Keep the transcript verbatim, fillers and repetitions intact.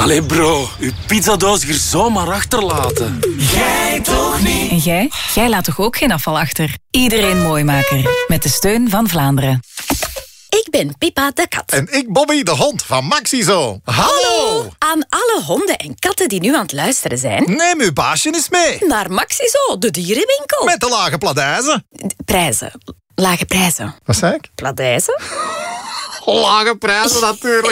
Allee bro, uw pizzadoos hier zomaar achterlaten. Jij toch niet? En jij? Jij laat toch ook geen afval achter? Iedereen Mooimaker. Met de steun van Vlaanderen. Ik ben Pippa de kat. En ik Bobby, de hond van Maxizo. Hallo! Aan alle honden en katten die nu aan het luisteren zijn. Neem uw baasje eens mee. Naar Maxizo, de dierenwinkel. Met de lage pladijzen. Prijzen. Lage prijzen. Wat zei ik? Pladijzen? Lage prijzen natuurlijk.